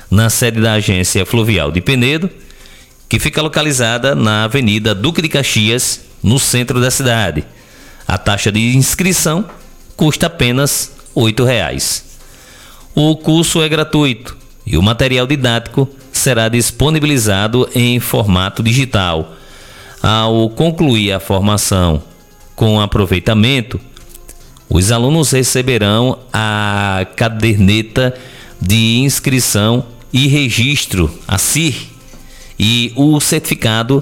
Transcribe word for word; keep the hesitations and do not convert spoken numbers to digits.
na sede da Agência Fluvial de Penedo, que fica localizada na Avenida Duque de Caxias, no centro da cidade. A taxa de inscrição custa apenas oito reais. O curso é gratuito e o material didático será disponibilizado em formato digital. Ao concluir a formação com aproveitamento, os alunos receberão a caderneta de inscrição e registro, a C I R, e o certificado